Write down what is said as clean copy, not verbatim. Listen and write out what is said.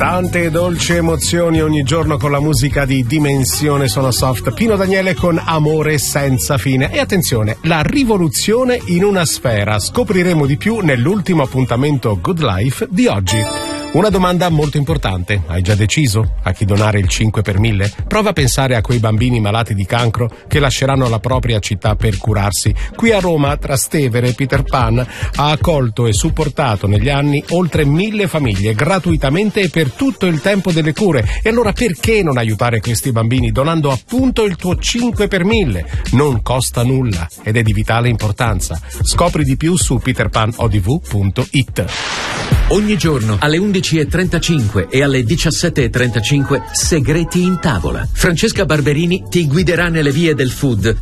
Tante dolci emozioni ogni giorno con la musica di Dimensione Sonosoft. Pino Daniele con Amore senza fine. E attenzione, la rivoluzione in una sfera. Scopriremo di più nell'ultimo appuntamento Good Life di oggi. Una domanda molto importante. Hai già deciso a chi donare il 5 per 1000? Prova a pensare a quei bambini malati di cancro che lasceranno la propria città per curarsi. Qui a Roma, Trastevere, Peter Pan ha accolto e supportato negli anni oltre 1000 famiglie gratuitamente e per tutto il tempo delle cure. E allora perché non aiutare questi bambini donando appunto il tuo 5 per 1000? Non costa nulla ed è di vitale importanza. Scopri di più su peterpanodv.it. Ogni giorno alle 11:35 e alle 17:35 Segreti in tavola. Francesca Barberini ti guiderà nelle vie del food